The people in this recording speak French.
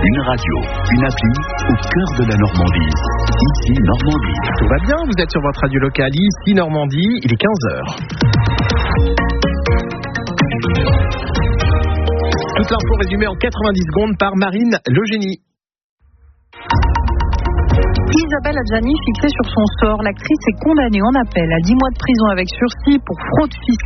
Une radio, une appli au cœur de la Normandie. Ici Normandie. Tout va bien, vous êtes sur votre radio locale, ici Normandie, il est 15h. Toute l'info résumée en 90 secondes par Marine Logénie. Isabelle Adjani fixée sur son sort. L'actrice est condamnée en appel à 10 mois de prison avec sursis pour fraude fiscale.